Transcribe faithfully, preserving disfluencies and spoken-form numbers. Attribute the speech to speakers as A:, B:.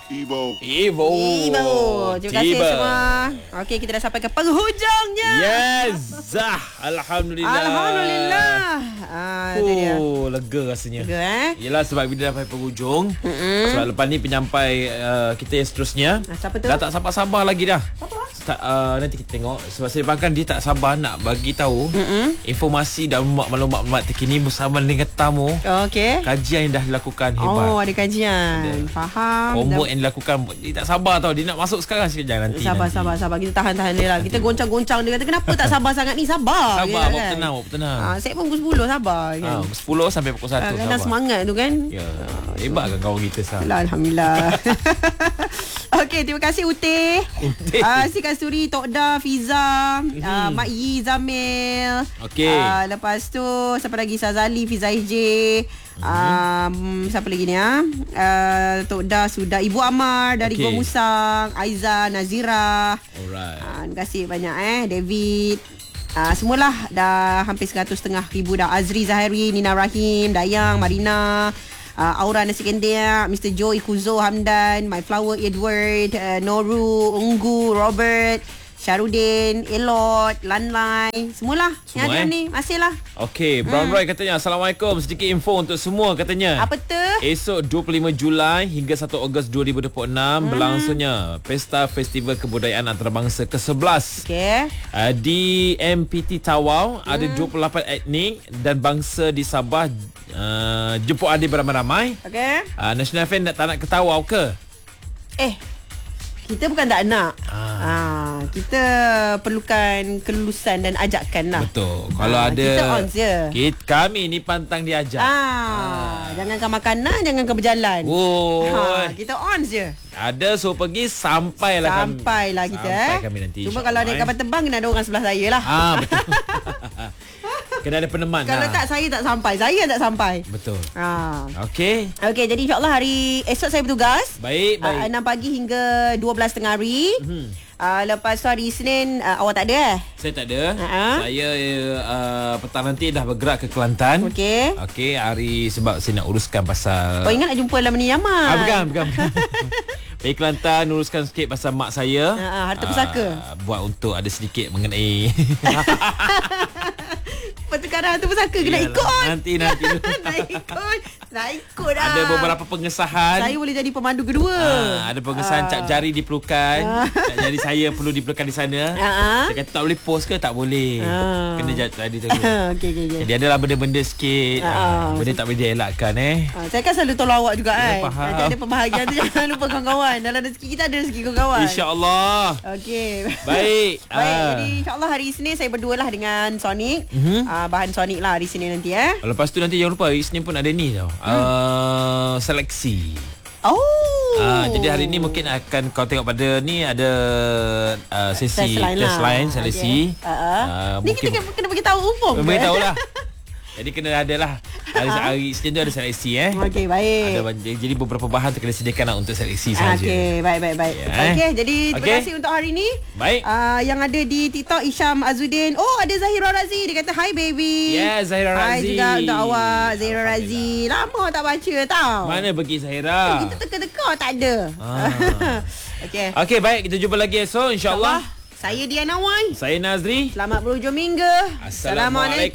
A: Evo.
B: Evo.
C: Evo. Terima kasih
B: Tiba.
C: semua. Okey, kita dah sampai ke penghujungnya.
B: Yes. Zah. Alhamdulillah.
C: Alhamdulillah. Ah, itu dia.
B: Oh, lega rasanya.
C: Lega, eh?
B: Yelah, sebab kita dah sampai penghujung.
C: Mm-mm.
B: Sebab lepas ni penyampai uh, kita yang seterusnya.
C: Ah, siapa tu?
B: Dah tak sabar-sabar lagi dah.
C: Apa?
B: Tak, uh, nanti kita tengok. Sebab saya bahkan dia tak sabar nak bagi tahu
C: Mm-mm.
B: informasi dan maklumat-maklumat terkini bersama dengan tamu.
C: Okey.
B: Kajian yang dah dilakukan hebat.
C: Oh, ada kajian.
B: Ada.
C: Faham.
B: Homework yang dilakukan. Dia tak sabar tau. Dia nak masuk sekarang sikit. Jangan nanti.
C: Sabar,
B: nanti.
C: sabar, sabar. Kita tahan-tahan dia lah. Kita goncang-goncang dia kata, kenapa tak sabar sangat ni? Sabar.
B: Sabar,
C: Dia
B: bawa
C: kan?
B: tenang, bawa tenang.
C: Ah, saya pun pukul sepuluh sabar kan.
B: Ha, sepuluh sampai pukul satu.
C: Ah, kan dah
B: sabar.
C: semangat tu kan.
B: Ya, hebat kan kawan kita sah.
C: Alhamdulillah. Alhamdulillah. Okey, terima kasih Uteh.
B: Uteh.
C: Ah, si Kasturi, Tokda, Fiza, mm-hmm. ah, Mak Yi, Zamil.
B: Okey.
C: Ah, lepas tu siapa lagi? Sazali, Fiza J. Um, siapa lagi ni ah? Uh, Tokda sudah, Ibu Amar dari
B: Okey.
C: Gua Musang, Aiza, Nazira.
B: Alright.
C: Ah, terima kasih banyak eh David. Ah, semualah dah hampir seratus setengah ribu dah. Azri Zahiri, Nina Rahim, Dayang, Marina, uh, Aura Nasi Kendia, Mister Joe Ikuzo Hamdan, My Flower Edward, uh, Noru, Unggu, Robert, Syarudin, Elot, Lanlai, semualah
B: Semua,
C: yang ada
B: eh?
C: ni. Masihlah.
B: Okey, Brown Roy katanya Assalamualaikum. Sedikit info untuk semua katanya.
C: Apa tu?
B: Esok dua puluh lima Julai hingga satu Ogos dua ribu dua puluh enam hmm. berlangsungnya Pesta Festival Kebudayaan Antarabangsa ke sebelas.
C: Okey.
B: Uh, di M P T Tawau hmm. ada dua puluh lapan etnik dan bangsa di Sabah uh, jemput adik beramai-ramai.
C: Okey.
B: Uh, National Fan nak tak nak ke Tawau ke?
C: Eh, kita bukan tak nak.
B: Ah.
C: Ah, kita perlukan kelulusan dan ajakan lah.
B: Betul. Kalau
C: Ah,
B: ada
C: kita on je.
B: Kita, kami ni pantang diajak.
C: Ah, jangankan makanan, jangankan berjalan.
B: Oh.
C: Ha, kita on je.
B: Ada suruh pergi sampailah kami.
C: Sampailah kita
B: Sampai
C: eh.
B: kami nanti.
C: Cuma kalau ada kapal terbang kena ada orang sebelah saya lah.
B: Ah, betul. Kena ada peneman
C: Kalau
B: lah.
C: tak saya tak sampai. Saya tak sampai.
B: Betul.
C: Ha.
B: Okey.
C: Okey, jadi insyaAllah hari esok saya bertugas.
B: Baik, baik.
C: Uh, enam pagi hingga dua belas tengah hari.
B: Hmm.
C: Uh, lepas tu hari Isnin uh, awak tak ada eh?
B: Saya tak ada.
C: Ha-ha.
B: Saya uh, petang nanti dah bergerak ke Kelantan.
C: Okey.
B: Okey, hari sebab saya nak uruskan pasal
C: Oh, ingat nak jumpa dalam ni Yaman.
B: Ah, bukan, bukan. Pergi Kelantan uruskan sikit pasal mak saya.
C: Ha-ha, harta pusaka.
B: Ah, buat untuk ada sedikit mengenai
C: Pertukaran harta pusaka kena
B: Yalah,
C: ikut.
B: Nanti nanti dulu.
C: Nak ikut. Nak ikut dah.
B: Ada beberapa pengesahan.
C: Saya boleh jadi pemandu kedua.
B: Ah, ada pengesahan
C: Ah.
B: cap jari diperlukan.
C: Ah.
B: Cap jari saya perlu diperlukan di sana.
C: Ah.
B: Saya kata tak boleh post ke? Tak boleh.
C: Ah.
B: Kena jadi tu.
C: Okey, okey, okey.
B: Jadi adalah benda-benda sikit.
C: Ah.
B: Ah, benda tak boleh dielakkan eh.
C: Ah, saya kan selalu tolong awak juga
B: Ya,
C: kan.
B: faham.
C: Nanti ada pembahagian tu jangan lupa kawan-kawan. Dalam rezeki kita ada rezeki kawan-kawan.
B: InsyaAllah.
C: Okey.
B: Baik.
C: Baik,
B: Ah.
C: jadi insyaAllah hari Isnin saya berdua lah dengan Sonic.
B: Mhm.
C: Ah, bahan Sonic lah hari Isnin nanti eh.
B: Lepas tu nanti jangan lupa hari Isnin pun ada ni tau. Hmm. Uh, seleksi.
C: Oh.
B: Ah, jadi hari ni mungkin akan kau tengok pada ni ada uh, sesi
C: Test line
B: test
C: lah.
B: line seleksi.
C: Okay. Uh-huh.
B: Ah,
C: Ni kita kena, kena beritahu umum ke?
B: Beritahu lah. Jadi kena ada lah. Hari, hari Isnin tu ada seleksi eh.
C: Okey, baik.
B: Ada, ban- jadi beberapa bahan tu kena sediakan lah untuk seleksi saja.
C: Okey, baik, baik, baik.
B: Ya, eh.
C: Okey, jadi terima
B: Okey.
C: kasih untuk hari ni.
B: Baik.
C: Uh, yang ada di TikTok Isham Azuddin. Oh, ada Zahira Razi. Dia kata hi baby.
B: Yeah, Zahira
C: Hi
B: Razi.
C: juga untuk awak Zahira Razi. Lama tak baca tau.
B: Mana pergi Zahira?
C: Kita teka-teka tak ada.
B: Ah.
C: Okey.
B: Okey, baik. Kita jumpa lagi esok insyaAllah.
C: Saya Diana Wan.
B: Saya Nazri.
C: Selamat berhujung minggu.
B: Assalamualaikum.